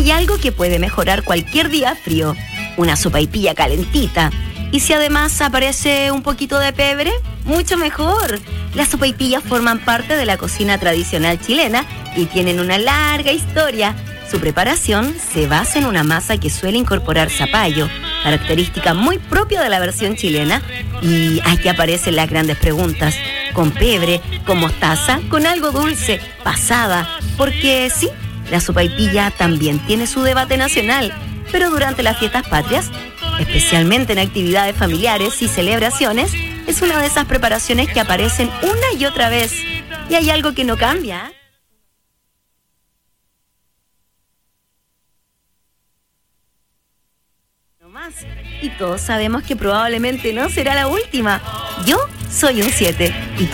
hay algo que puede mejorar cualquier día frío: una sopaipilla calentita. Y si además aparece un poquito de pebre, mucho mejor. Las sopaipillas forman parte de la cocina tradicional chilena y tienen una larga historia. Su preparación se basa en una masa que suele incorporar zapallo, característica muy propia de la versión chilena. Y aquí aparecen las grandes preguntas: ¿con pebre, con mostaza, con algo dulce, pasada? Porque sí, la sopaipilla también tiene su debate nacional, pero durante las fiestas patrias, especialmente en actividades familiares y celebraciones, es una de esas preparaciones que aparecen una y otra vez. Y hay algo que no cambia. No más. Y todos sabemos que probablemente no será la última. Yo soy un 7. ¿Y tú?